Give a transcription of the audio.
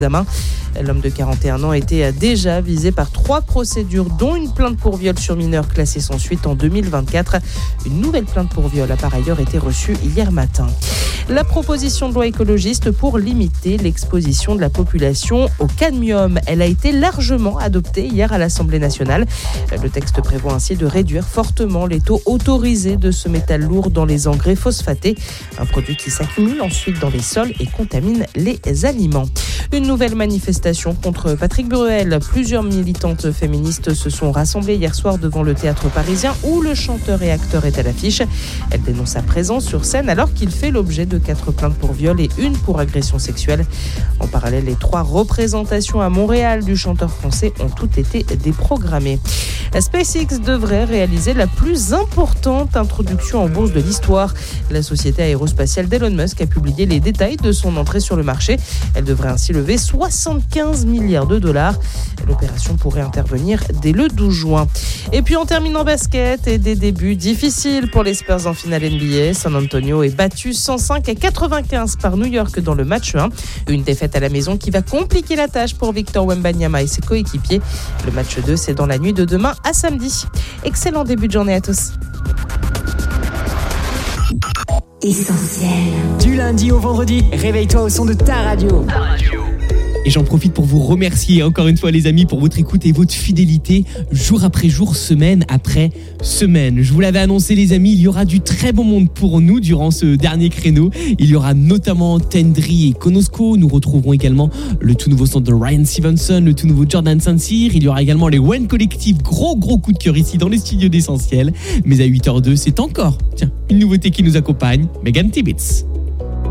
L'homme de 41 ans était déjà visé par 3 procédures, dont une plainte pour viol sur mineur classée sans suite en 2024. Une nouvelle plainte pour viol a par ailleurs été reçue hier matin. La proposition de loi écologiste pour limiter l'exposition de la population au cadmium, elle a été largement adoptée hier à l'Assemblée nationale. Le texte prévoit ainsi de réduire fortement les taux autorisés de ce métal lourd dans les engrais phosphatés, un produit qui s'accumule ensuite dans les sols et contamine les aliments. Une nouvelle manifestation contre Patrick Bruel. Plusieurs militantes féministes se sont rassemblées hier soir devant le théâtre parisien où le chanteur et acteur est à l'affiche. Elle dénonce sa présence sur scène alors qu'il fait l'objet de 4 plaintes pour viol et 1 pour agression sexuelle. En parallèle, les 3 représentations à Montréal du chanteur français ont toutes été déprogrammées. SpaceX devrait réaliser la plus importante introduction en bourse de l'histoire. La société aérospatiale d'Elon Musk a publié les détails de son entrée sur le marché. Elle devrait ainsi lever 75 milliards de dollars. L'opération pourrait intervenir dès le 12 juin. Et puis on termine en basket et des débuts difficiles pour les Spurs en finale NBA. San Antonio est battu 105-95 par New York dans le match 1. Une défaite à la maison qui va compliquer la tâche pour Victor Wembanyama et ses coéquipiers. Le match 2, c'est dans la nuit de demain à samedi. Excellent début de journée à tous. Essentiel. Du lundi au vendredi, réveille-toi au son de ta radio. Et j'en profite pour vous remercier encore une fois les amis pour votre écoute et votre fidélité jour après jour, semaine après semaine. Je vous l'avais annoncé les amis, il y aura du très bon monde pour nous durant ce dernier créneau. Il y aura notamment Tendry et Konosko. Nous retrouverons également le tout nouveau son de Ryan Stevenson, le tout nouveau Jordan Saint-Cyr. Il y aura également les One Collective, gros coup de cœur ici dans les studios d'Essentiel. Mais à 8h02, c'est encore une nouveauté qui nous accompagne, Megan Tibbetts.